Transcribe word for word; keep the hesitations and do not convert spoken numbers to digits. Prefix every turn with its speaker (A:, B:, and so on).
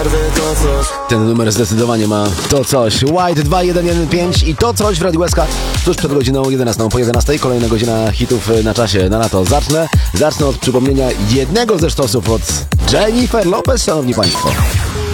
A: przerwy to coś.
B: Ten numer zdecydowanie ma to coś. White dwa jeden jeden pięć i to coś w Radiu S K tuż przed godziną jedenastą. Po jedenastej kolejna godzina hitów na czasie na lato. Zacznę, zacznę od przypomnienia jednego ze sztosów od Jennifer Lopez, szanowni państwo.